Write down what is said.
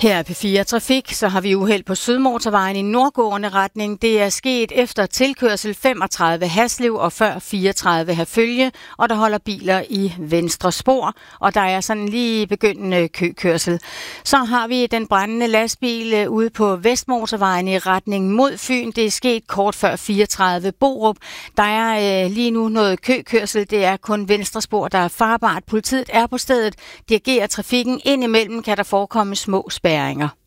Her er P4 Trafik, så har vi uheld på Sydmotorvejen i nordgående retning. Det er sket efter tilkørsel 35 Haslev og før 34 Herfølge, og der holder biler i venstre spor, og der er sådan lige begyndende køkørsel. Så har vi den brændende lastbil ude på Vestmotorvejen i retning mod Fyn. Det er sket kort før 34 Borup. Der er lige nu noget køkørsel. Det er kun venstre spor, der er farbart. Politiet er på stedet, dirigerer trafikken. Indimellem kan der forekomme små spærringer.